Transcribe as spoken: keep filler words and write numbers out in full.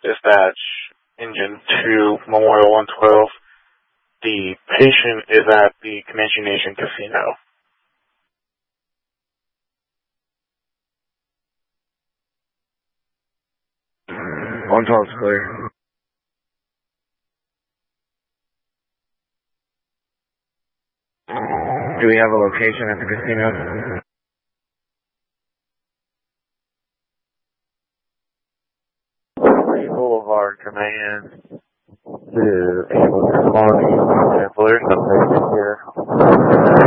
Dispatch, Engine two, Memorial one twelve. The patient is at the Comanche Nation Casino. one twelve is clear. Do we have a location at the casino? Boulevard Command to ambulance responding. There's no patient here.